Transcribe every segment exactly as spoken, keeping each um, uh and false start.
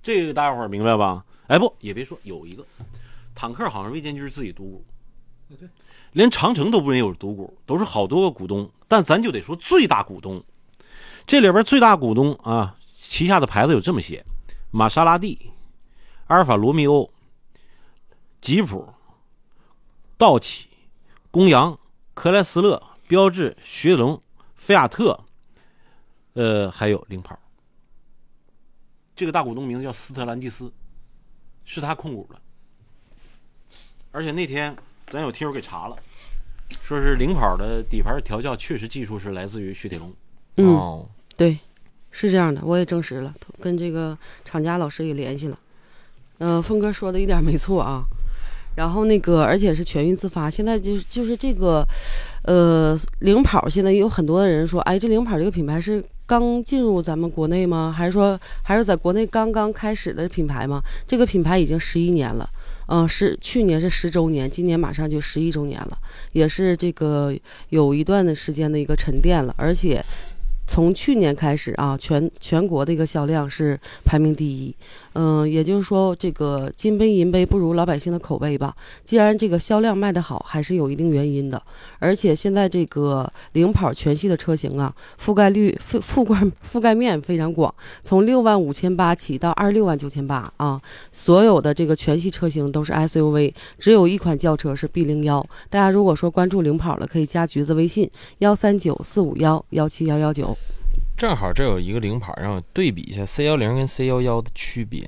这个大家伙儿明白吧？哎，不，也别说，有一个坦克好像魏建军自己独股，对，连长城都不没有独股，都是好多个股东，但咱就得说最大股东。这里边最大股东啊，旗下的牌子有这么些：玛莎拉蒂、阿尔法罗密欧、吉普、道奇、公羊、克莱斯勒、标致、雪铁龙、菲亚特，呃，还有领跑。这个大股东名字叫斯特兰蒂斯，是他控股的。而且那天咱有听友给查了，说是领跑的底盘调教确实技术是来自于雪铁龙。 嗯， 哦， 对，是这样的，我也证实了，跟这个厂家老师也联系了。嗯、呃，峰哥说的一点没错啊。然后那个，而且是全运自发。现在就是就是这个，呃，领跑现在有很多的人说，哎，这领跑这个品牌是刚进入咱们国内吗？还是说还是在国内刚刚开始的品牌吗？这个品牌已经十一年了，嗯、呃，是去年是十周年，今年马上就十一周年了，也是这个有一段的时间的一个沉淀了，而且。从去年开始啊，全全国的一个销量是排名第一，嗯、呃，也就是说，这个金杯银杯不如老百姓的口碑吧。既然这个销量卖得好，还是有一定原因的。而且现在这个领跑全系的车型啊，覆盖率覆覆盖覆盖面非常广，从六万五千八起到二十六万九千八啊，所有的这个全系车型都是 S U V， 只有一款轿车是 B 零一。大家如果说关注领跑了，可以加橘子微信幺三九四五幺幺七幺幺九。 正好这有一个领跑，让我对比一下 C 一零 跟 C 一一的区别。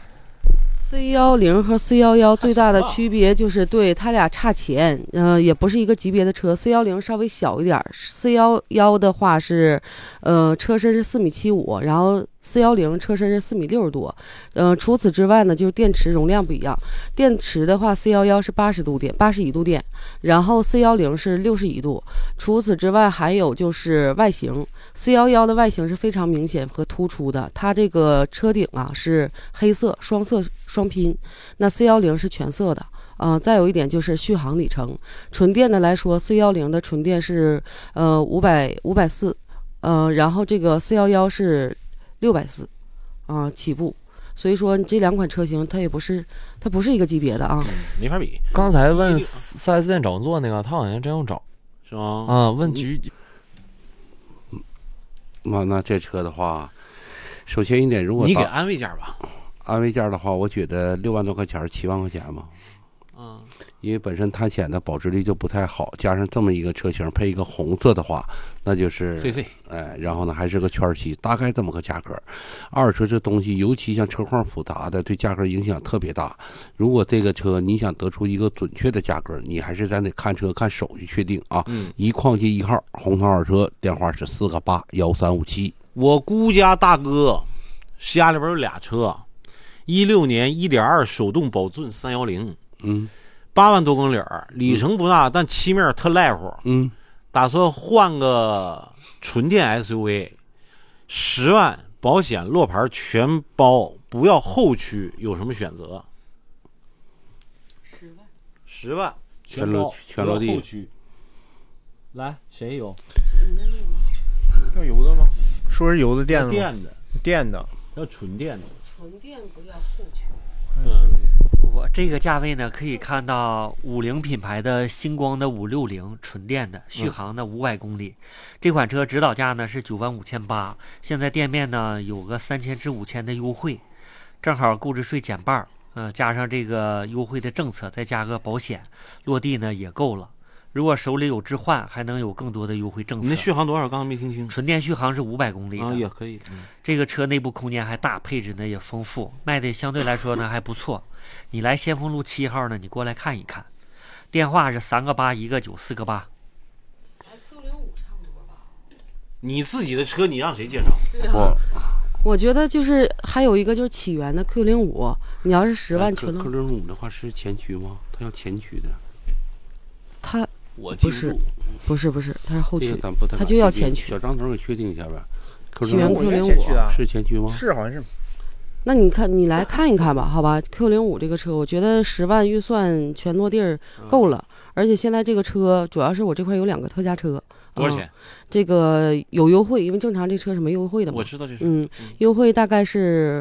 C 一零 和 C 一一最大的区别就是对它俩差钱，呃，也不是一个级别的车。C 一零稍微小一点 ，C 一一的话是，呃，车身是四米七五，然后 C 一零车身是四米六十多，呃，除此之外呢，就是电池容量不一样。电池的话 ，C 一一是八十度电，八十一度电，然后 C 一零是六十一度。除此之外，还有就是外形 ，C 一一的外形是非常明显和突出的。它这个车顶啊是黑色双色双拼，那 C 一零是全色的。呃，再有一点就是续航里程，纯电的来说 ，C 一零的纯电是呃五百五百四，呃，然后这个 C 一一是六百四，啊起步。所以说这两款车型它也不是它不是一个级别的啊， 没法比。 刚才问四 S 店找座那个，他好像真要找， 是吗？ 啊，问局。 那那这车的话，首先一点，如果你给安慰价吧。 安慰价的话，我觉得六万多块钱，七万块钱嘛。 嗯， 因为本身探险的保值率就不太好，加上这么一个车型配一个红色的话，那就是费费。 哎，然后呢还是个圈漆，大概这么个价格。二手车这东西，尤其像车况复杂的，对价格影响特别大。如果这个车你想得出一个准确的价格，你还是咱得看车看手续确定啊。 嗯， 一矿街一号红桃二车，电话是四个八幺三五七。 我姑家大哥家里边有俩车，一六年一点二手动宝骏三幺零， 嗯， 八万多公里，里程不大，但漆面特赖乎。 嗯， 打算换个纯电 S U V， 十万保险落牌全包，不要后驱，有什么选择？ 十万， 十万全全包， 全落地后驱。来，谁有？ 你那有吗？ 要油的吗？说是油的电的吗？ 电的， 电的， 要纯电的。 纯电不要后驱。 嗯， 我这个价位呢，可以看到五菱品牌的星光的五六零纯电的，续航的五百公里。嗯、这款车指导价呢是九万五千八，现在店面呢有个三千至五千的优惠，正好购置税减半，嗯、呃，加上这个优惠的政策，再加个保险，落地呢也够了。如果手里有置换，还能有更多的优惠政策。 你那续航多少？刚刚没听清。 纯电续航是五百公里的， 啊，也可以。嗯， 这个车内部空间还大，配置呢也丰富，卖的相对来说呢还不错。你来先锋路七号呢，你过来看一看。电话是三个八一个九四个八。 Q 零五差不多吧。 你自己的车你让谁介绍？ 对啊。我觉得就是还有一个就是起源的 Q 零五，你要是十万纯 ，Q 零五的话是前驱吗？它要前驱的。 它。 我记不是，不是不是，它是后驱，它就要前驱。 小张总给确定一下呗。 起源 Q 零五是前驱吗？ 是，好像是。 那你看，你来看一看吧，好吧 ？Q 零五这个车，我觉得十万预算全落地儿够了，嗯、而且现在这个车主要是我这块有两个特价车， 多少钱？ 嗯、这个有优惠，因为正常这车是没优惠的嘛。 我知道这是。 嗯，优惠大概是